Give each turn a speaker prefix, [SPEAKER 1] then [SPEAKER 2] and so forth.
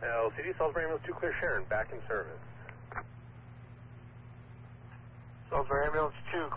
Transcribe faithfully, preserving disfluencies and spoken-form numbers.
[SPEAKER 1] L C D, Salisbury Ambulance two, clear Sharon, back in service.
[SPEAKER 2] Salisbury Ambulance two,